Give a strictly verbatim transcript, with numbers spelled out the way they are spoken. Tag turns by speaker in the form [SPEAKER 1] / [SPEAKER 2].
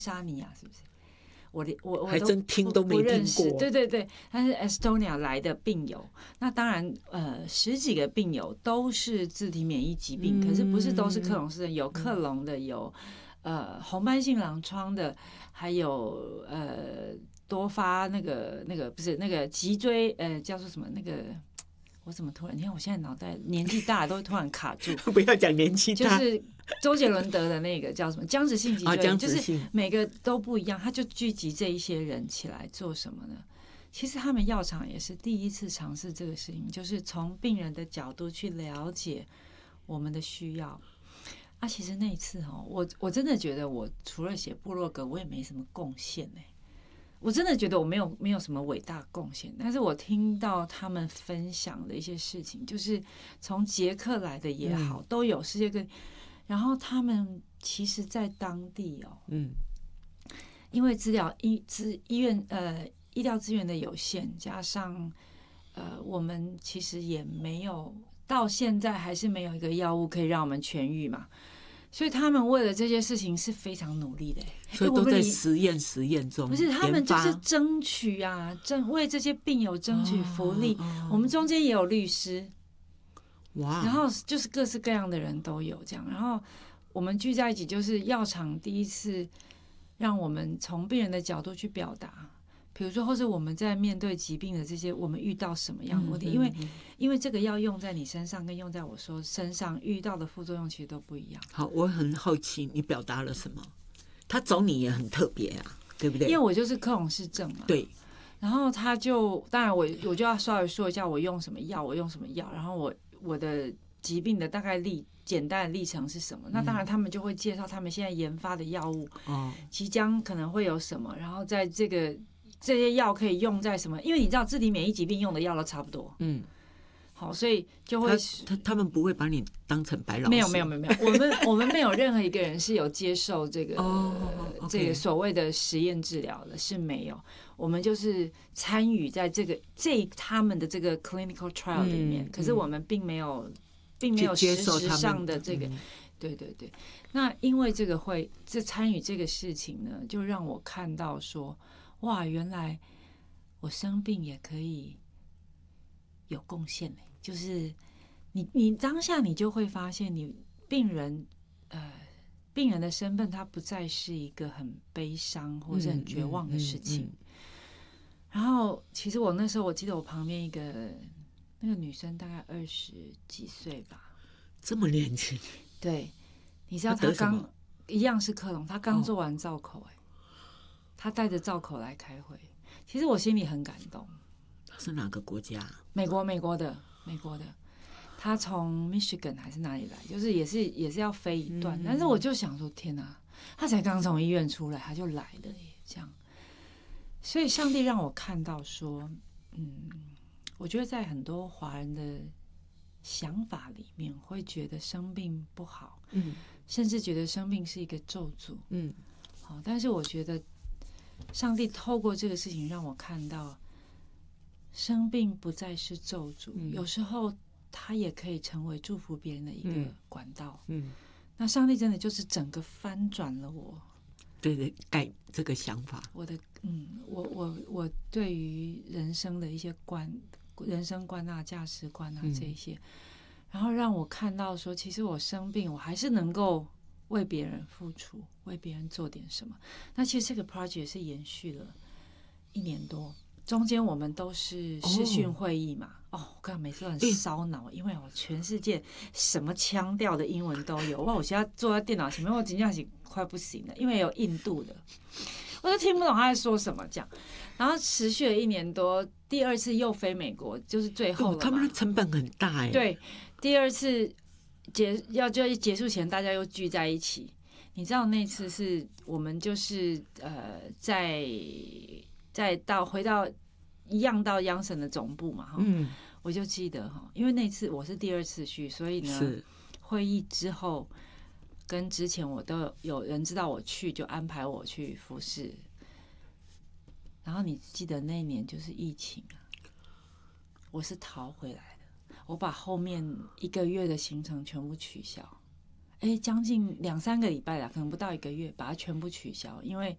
[SPEAKER 1] 沙尼亚是不是？我我我
[SPEAKER 2] 还真听都没听过。
[SPEAKER 1] 对对对，他是 Estonia 来的病友。那当然，呃，十几个病友都是自体免疫疾病，嗯、可是不是都是克隆氏症，有克隆的，有呃红斑性狼疮的，还有呃多发那个那个不是那个脊椎呃叫做什么那个。我怎么突然？你看我现在脑袋年纪大都会突然卡住。
[SPEAKER 2] 不要讲年纪大，
[SPEAKER 1] 就是周杰伦得的那个叫什么僵直性脊椎炎，
[SPEAKER 2] 哦、
[SPEAKER 1] 就是每个都不一样，他就聚集这一些人起来做什么呢？其实他们药厂也是第一次尝试这个事情，就是从病人的角度去了解我们的需要。啊，其实那一次哈，我我真的觉得我除了写部落格，我也没什么贡献哎。我真的觉得我没有没有什么伟大贡献，但是我听到他们分享的一些事情，就是从捷克来的也好，嗯、都有世界各地，然后他们其实在当地哦，嗯，因为资料医资医院呃医疗资源的有限，加上呃我们其实也没有到现在还是没有一个药物可以让我们痊愈嘛。所以他们为了这些事情是非常努力的，
[SPEAKER 2] 所以都在实验实验中。
[SPEAKER 1] 不是，他们就是争取啊，争为这些病友争取福利。哦哦、我们中间也有律师，哇，然后就是各式各样的人都有这样。然后我们聚在一起，就是药厂第一次让我们从病人的角度去表达。比如说，或是我们在面对疾病的这些，我们遇到什么样的问题？嗯、因为因为这个药用在你身上，跟用在我说身上遇到的副作用其实都不一样。
[SPEAKER 2] 好，我很好奇你表达了什么？他找你也很特别啊，对不对？
[SPEAKER 1] 因为我就是克隆氏症嘛。
[SPEAKER 2] 对。
[SPEAKER 1] 然后他就，当然我我就要稍微说一下我用什么药，我用什么药，然后我我的疾病的大概历简单的历程是什么？那当然他们就会介绍他们现在研发的药物，哦，即将可能会有什么，然后在这个。这些药可以用在什么？因为你知道，自体免疫疾病用的药都差不多。嗯，好，所以就会
[SPEAKER 2] 他他们不会把你当成白老师。
[SPEAKER 1] 没有没有没有没有，我们我们没有任何一个人是有接受这个、oh, okay. 这个所谓的实验治疗的，是没有。我们就是参与在这个这他们的这个 clinical trial 里面，嗯、可是我们并没有并没有实质上的这个。嗯、对对对，那因为这个会这参与这个事情呢，就让我看到说。哇，原来我生病也可以有贡献嘞！就是你，你当下你就会发现，你病人，呃，病人的身份，他不再是一个很悲伤或者很绝望的事情。嗯嗯嗯嗯、然后，其实我那时候，我记得我旁边一个那个女生，大概二十几岁吧，
[SPEAKER 2] 这么年轻。
[SPEAKER 1] 对，你知道她刚一样是克隆，她刚做完造口、欸，哎、哦。他带着造口来开会，其实我心里很感动。
[SPEAKER 2] 他是哪个国家？
[SPEAKER 1] 美国，美国的，美国的。他从 Michigan 还是哪里来？就是也是也是要飞一段，嗯、但是我就想说，天哪，他才刚从医院出来，他就来了耶，这样。所以上帝让我看到说，嗯，我觉得在很多华人的想法里面，会觉得生病不好，嗯，甚至觉得生病是一个咒诅，嗯，好，但是我觉得。上帝透过这个事情让我看到，生病不再是咒诅，嗯、有时候它也可以成为祝福别人的一个管道。嗯，嗯那上帝真的就是整个翻转了我，
[SPEAKER 2] 对对，改这个想法。
[SPEAKER 1] 我的嗯，我我我对于人生的一些观、人生观啊、价值观啊这一些，嗯、然后让我看到说，其实我生病，我还是能够。为别人付出，为别人做点什么。那其实这个 project 是延续了一年多，中间我们都是视讯会议嘛。哦，哦我刚每次都很烧脑，欸、因为我全世界什么腔调的英文都有。哇，我现在坐在电脑前面，我真的是快不行了，因为有印度的，我就听不懂他在说什么这样。然后持续了一年多，第二次又飞美国，就是最后了、哦。
[SPEAKER 2] 他们的成本很大哎。
[SPEAKER 1] 对，第二次。结要就结束前，大家又聚在一起。你知道那次是我们就是呃，在在到回到一样到央神的总部嘛，哈，嗯，我就记得哈，因为那次我是第二次去，所以呢，会议之后跟之前我都有人知道我去，就安排我去服侍。然后你记得那一年就是疫情啊，我是逃回来的，我把后面一个月的行程全部取消，哎，将近两三个礼拜啦，可能不到一个月，把它全部取消，因为